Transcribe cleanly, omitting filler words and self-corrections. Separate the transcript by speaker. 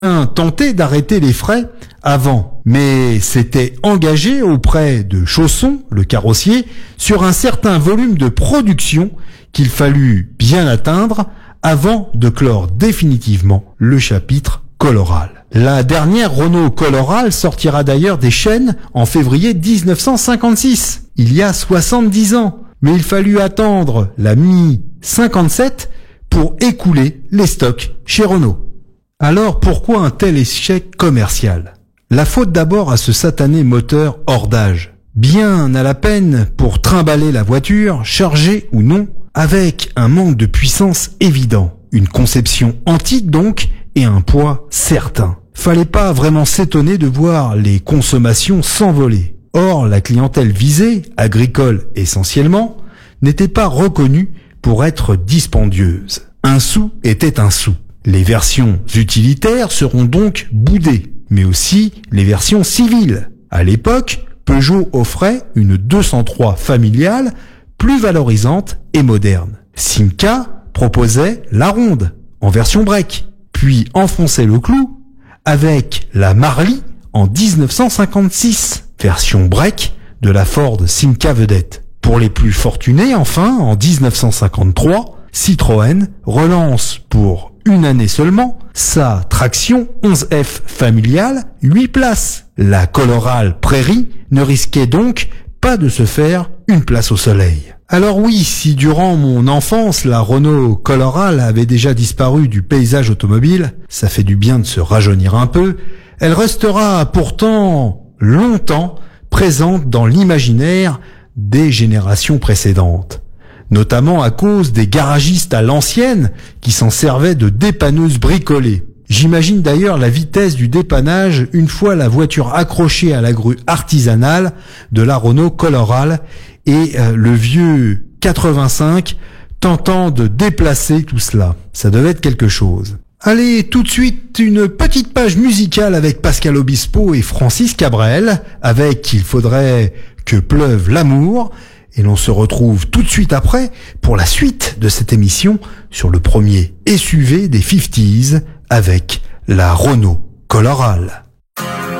Speaker 1: tenté d'arrêter les frais avant, mais s'était engagé auprès de Chausson, le carrossier, sur un certain volume de production qu'il fallut bien atteindre avant de clore définitivement le chapitre Coloral. La dernière Renault Coloral sortira d'ailleurs des chaînes en février 1956, il y a 70 ans, mais il fallut attendre la mi-57 pour écouler les stocks chez Renault. Alors pourquoi un tel échec commercial? La faute d'abord à ce satané moteur hors d'âge, bien à la peine pour trimballer la voiture, chargée ou non, avec un manque de puissance évident, une conception antique donc et un poids certain. Fallait pas vraiment s'étonner de voir les consommations s'envoler. Or, la clientèle visée, agricole essentiellement, n'était pas reconnue pour être dispendieuse. Un sou était un sou. Les versions utilitaires seront donc boudées, mais aussi les versions civiles. À l'époque, Peugeot offrait une 203 familiale plus valorisante et moderne. Simca proposait la ronde en version break, puis enfonçait le clou avec la Marly en 1956, version break de la Ford Simca vedette. Pour les plus fortunés, enfin, en 1953, Citroën relance pour une année seulement sa traction 11F familiale 8 places. La Coloral Prairie ne risquait donc pas de se faire une place au soleil. Alors oui, si durant mon enfance la Renault Coloral avait déjà disparu du paysage automobile, ça fait du bien de se rajeunir un peu, elle restera pourtant longtemps présente dans l'imaginaire des générations précédentes, notamment à cause des garagistes à l'ancienne qui s'en servaient de dépanneuses bricolées. J'imagine d'ailleurs la vitesse du dépannage une fois la voiture accrochée à la grue artisanale de la Renault Coloral et le vieux 85 tentant de déplacer tout cela. Ça devait être quelque chose. Allez, tout de suite, une petite page musicale avec Pascal Obispo et Francis Cabrel, avec Il faudrait que pleuve l'amour, et l'on se retrouve tout de suite après pour la suite de cette émission sur le premier SUV des 50s avec la Renault Coloral.